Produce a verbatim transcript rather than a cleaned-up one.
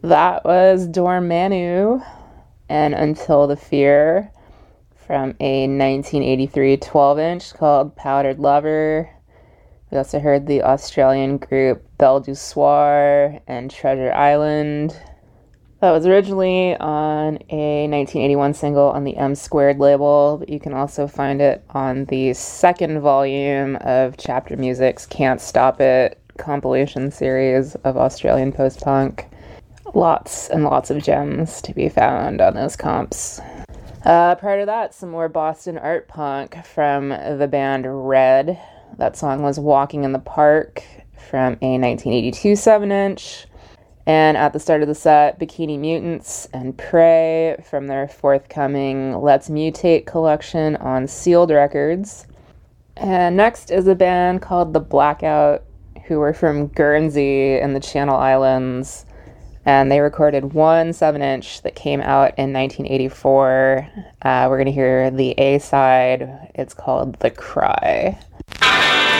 That was Dormammu and Until the Fear from a nineteen eighty-three twelve inch called Powdered Lover. We also heard the Australian group Belle du Soir and Treasure Island. That was originally on a nineteen eighty-one single on the M Squared label, but you can also find it on the second volume of Chapter Music's Can't Stop It compilation series of Australian post-punk. Lots and lots of gems to be found on those comps. Uh, prior to that, some more Boston art punk from the band Red. That song was Walking in the Park from a nineteen eighty-two seven inch. And at the start of the set, Bikini Mutants and Prey from their forthcoming Let's Mutate collection on Sealed Records. And next is a band called The Blackout, who were from Guernsey in the Channel Islands. And they recorded one seven inch that came out in nineteen eighty-four. Uh, we're going to hear the A-side. It's called The Cry.